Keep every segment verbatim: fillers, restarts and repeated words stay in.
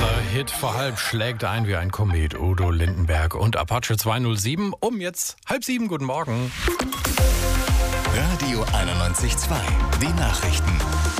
Dieser Hit vor halb schlägt ein wie ein Komet. Udo Lindenberg und Apache zweihundertsieben. Um jetzt halb sieben. Guten Morgen. Radio einundneunzig Komma zwei. Die Nachrichten.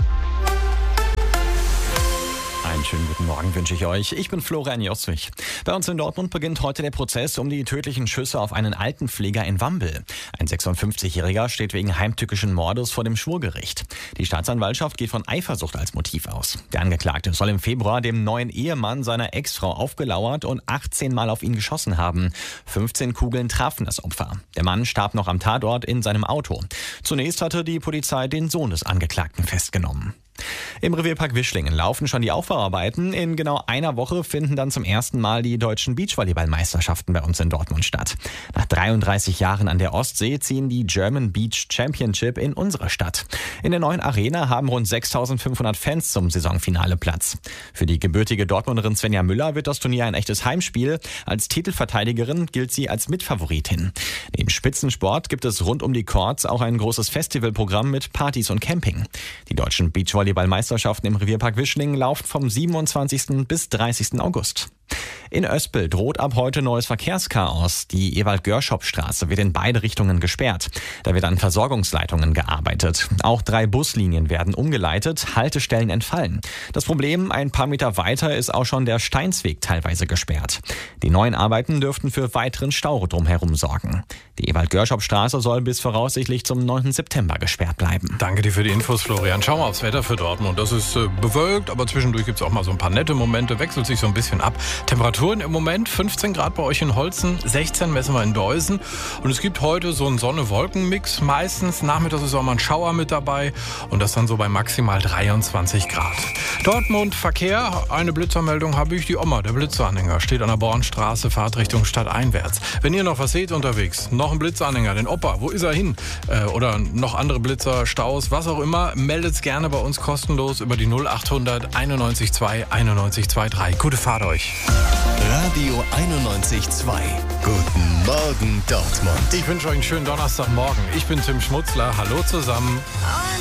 Einen schönen guten Morgen wünsche ich euch. Ich bin Florian Joswig. Bei uns in Dortmund beginnt heute der Prozess um die tödlichen Schüsse auf einen Altenpfleger in Wambel. Ein sechsundfünfzigjähriger steht wegen heimtückischen Mordes vor dem Schwurgericht. Die Staatsanwaltschaft geht von Eifersucht als Motiv aus. Der Angeklagte soll im Februar dem neuen Ehemann seiner Ex-Frau aufgelauert und achtzehn Mal auf ihn geschossen haben. fünfzehn Kugeln trafen das Opfer. Der Mann starb noch am Tatort in seinem Auto. Zunächst hatte die Polizei den Sohn des Angeklagten festgenommen. Im Revierpark Wischlingen laufen schon die Aufbauarbeiten. In genau einer Woche finden dann zum ersten Mal die deutschen Beachvolleyball-Meisterschaften bei uns in Dortmund statt. Nach dreiunddreißig Jahren an der Ostsee ziehen die German Beach Championship in unsere Stadt. In der neuen Arena haben rund sechstausendfünfhundert Fans zum Saisonfinale Platz. Für die gebürtige Dortmunderin Svenja Müller wird das Turnier ein echtes Heimspiel. Als Titelverteidigerin gilt sie als Mitfavoritin. Neben Spitzensport gibt es rund um die Courts auch ein großes Festivalprogramm mit Partys und Camping. Die deutschen Beachvolleyball Volleyball-Meisterschaften im Revierpark Wischlingen laufen vom siebenundzwanzigsten bis dreißigsten August. In Oespel droht ab heute neues Verkehrschaos. Die Ewald-Görschop-Straße wird in beide Richtungen gesperrt. Da wird an Versorgungsleitungen gearbeitet. Auch drei Buslinien werden umgeleitet, Haltestellen entfallen. Das Problem, ein paar Meter weiter ist auch schon der Steinsweg teilweise gesperrt. Die neuen Arbeiten dürften für weiteren Stau drumherum sorgen. Die Ewald-Görschop-Straße soll bis voraussichtlich zum neunten September gesperrt bleiben. Danke dir für die Infos, Florian. Schauen wir aufs Wetter für Dortmund. Das ist äh, bewölkt, aber zwischendurch gibt es auch mal so ein paar nette Momente. Wechselt sich so ein bisschen ab. Temperaturen im Moment fünfzehn Grad bei euch in Holzen, sechzehn messen wir in Deusen. Und es gibt heute so einen Sonne-Wolken-Mix meistens. Nachmittags ist auch mal ein Schauer mit dabei. Und das dann so bei maximal dreiundzwanzig Grad. Dortmund Verkehr. Eine Blitzermeldung habe ich. Die Oma, der Blitzeranhänger, steht an der Bornstraße, Fahrtrichtung stadteinwärts. Wenn ihr noch was seht unterwegs, noch ein Blitzanhänger, den Opa, wo ist er hin? Äh, oder noch andere Blitzer, Staus, was auch immer, meldet's gerne bei uns kostenlos über die null achthundert einundneunzig zwei einundneunzig zweiunddreißig. Gute Fahrt euch. Radio einundneunzig Komma zwei. Guten Morgen, Dortmund. Ich wünsche euch einen schönen Donnerstagmorgen. Ich bin Tim Schmutzler. Hallo zusammen.